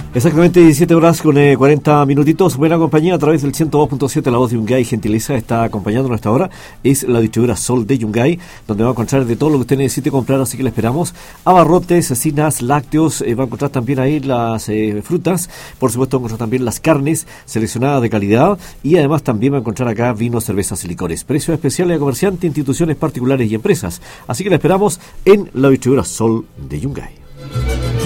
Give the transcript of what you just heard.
Exactamente 17 horas con 40 minutitos. Buena compañía a través del 102.7. La voz de Yungay Gentileza está acompañándonos hasta ahora. Es la distribuidora Sol de Yungay, donde va a encontrar de todo lo que usted necesite comprar, así que le esperamos. Abarrotes, cecinas, lácteos, va a encontrar también ahí las frutas. Por supuesto va a encontrar también las carnes seleccionadas de calidad, y además también va a encontrar acá vinos, cervezas y licores. Precios especiales a comerciantes, instituciones particulares y empresas. Así que le esperamos en la distribuidora Sol de Yungay.